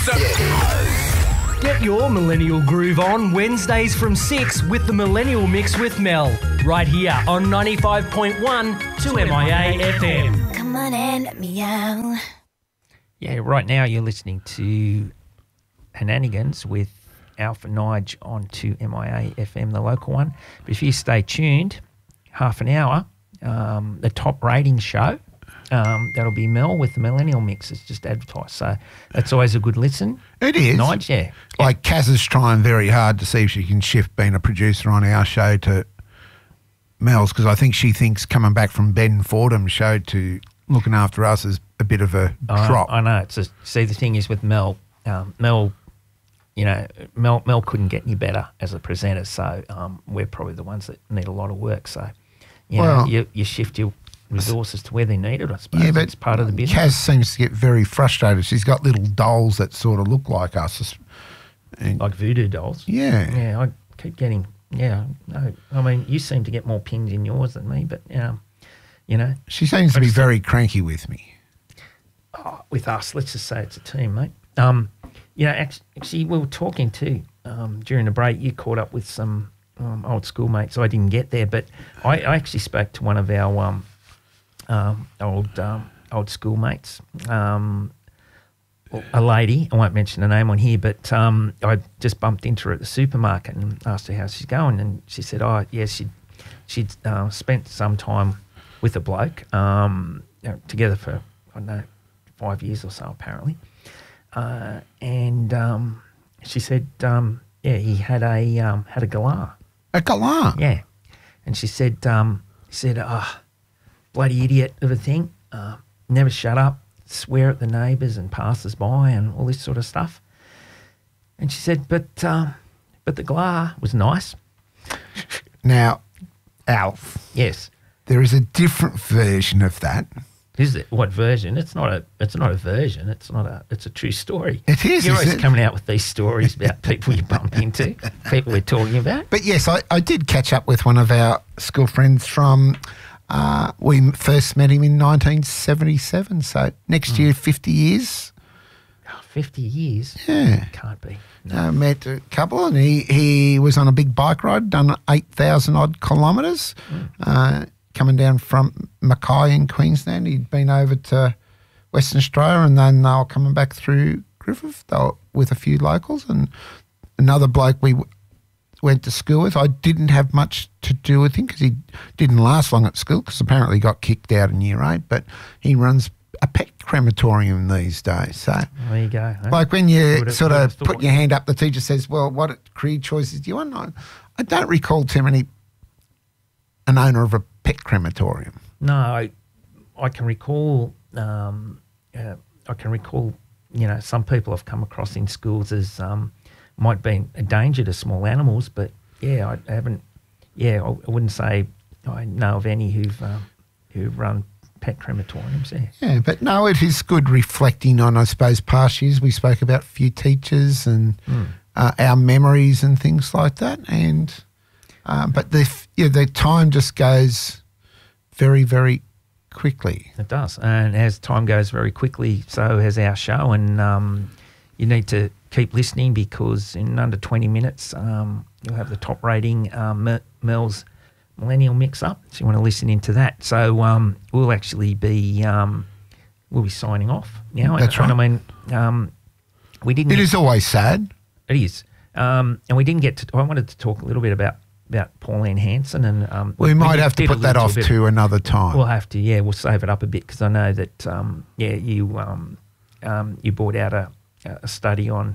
Get your millennial groove on Wednesdays from 6 with the Millennial Mix with Mel, right here on 95.1 2MIA FM. Come on and let me out. Yeah, right now you're listening to Shenanigans with Alpha Nige on 2MIA FM, the local one. But if you stay tuned, half an hour, the top rating show, that'll be Mel with the Millennial Mix. It's just advertised. So that's always a good listen. It is. Nige, yeah. Like Kaz is trying very hard to see if she can shift being a producer on our show to Mel's, because I think she thinks coming back from Ben Fordham's show to looking after us is a bit of a drop. I know. See, the thing is with Mel, Mel couldn't get any better as a presenter, so we're probably the ones that need a lot of work. So, you shift your resources to where they're needed, I suppose. Yeah, but it's part of the business. Kaz seems to get very frustrated. She's got little dolls that sort of look like us. Like voodoo dolls? Yeah. Yeah, I keep getting, no, I mean, you seem to get more pins in yours than me, but, She seems to be very cranky with me. With us, let's just say it's a team, mate. Actually, we were talking too during the break. You caught up with some old schoolmates. I didn't get there, but I actually spoke to one of our old schoolmates, a lady. I won't mention her name on here, but I just bumped into her at the supermarket and asked her how she's going, and she said, "Oh, yes, she'd spent some time with a bloke together for I don't know 5 years or so apparently." And she said, he had a galah. A galah? Yeah. And she said, bloody idiot of a thing, never shut up, swear at the neighbours and passers-by and all this sort of stuff. And she said, but the galah was nice. Now, Alf. Yes. There is a different version of that. Is it? What version? It's not a version. It's a true story. It is. You're always coming out with these stories about people you bump into, people we're talking about. But yes, I did catch up with one of our school friends from, we first met him in 1977. So next year, 50 years. 50 years? Yeah. Can't be. No. Met a couple, and he was on a big bike ride, done 8,000 odd kilometres. Coming down from Mackay in Queensland. He'd been over to Western Australia, and then they were coming back through Griffith. They were with a few locals, and another bloke we went to school with. I didn't have much to do with him because he didn't last long at school, because apparently he got kicked out in year 8, but he runs a pet crematorium these days. So there you go. Huh? Like when you sort of put your hand up, the teacher says, well, what career choices do you want? I don't recall too many an owner of a pet crematorium. No, I can recall. Some people I've come across in schools as might be a danger to small animals, but I haven't. Yeah, I wouldn't say I know of any who've run pet crematoriums. Yeah, but no, it is good reflecting on, I suppose, past years. We spoke about a few teachers and our memories and things like that, and. But the time just goes very, very quickly. It does. And as time goes very quickly, so has our show. And you need to keep listening, because in under 20 minutes, you'll have the top rating Mel's Millennial Mix up. So you want to listen into that. So we'll actually be signing off now. That's right. I mean, we didn't. It is always sad. It is. And we didn't get to. I wanted to talk a little bit about Pauline Hanson, and we might have to put that off to another time. We'll have to, we'll save it up a bit, because I know that you brought out a study on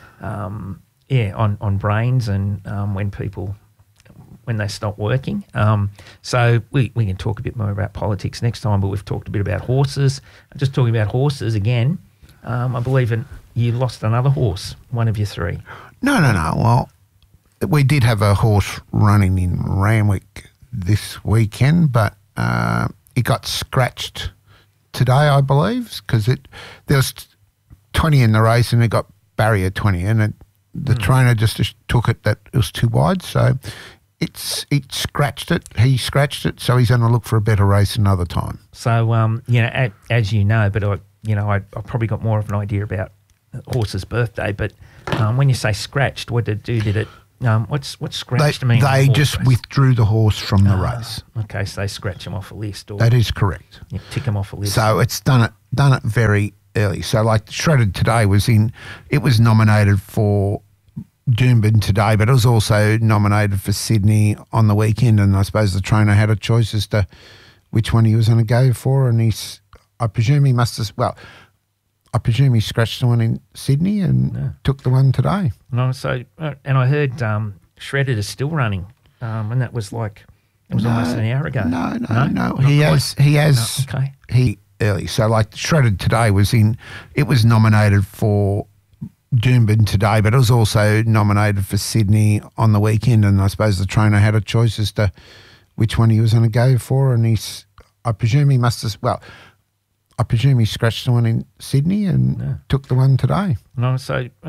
brains and when they stop working. So we can talk a bit more about politics next time, but we've talked a bit about horses. Just talking about horses again, I believe you lost another horse, one of your three. No. Well, we did have a horse running in Randwick this weekend, but it got scratched today, I believe, because there was 20 in the race and it got barrier 20, and the trainer just took it that it was too wide, so it scratched it. He scratched it, so he's going to look for a better race another time. So, as you know, but I probably got more of an idea about horse's birthday. But when you say scratched, what did it do? Did it? What's scratched mean? They just withdrew the horse from the race. Okay, so they scratch him off a list, or That is correct. you tick him off a list. So it's done it very early. So like Shredded Today it was nominated for Doomben today, but it was also nominated for Sydney on the weekend, and I suppose the trainer had a choice as to which one he was going to go for, and I presume he scratched the one in Sydney and took the one today. No, so and I heard Shredded is still running, and that was almost an hour ago. No. Not He quite. has. No, okay. He early. So like Shredded Today it was nominated for Doomben today, but it was also nominated for Sydney on the weekend, and I suppose the trainer had a choice as to which one he was going to go for, and I presume he scratched the one in Sydney and took the one today. No, so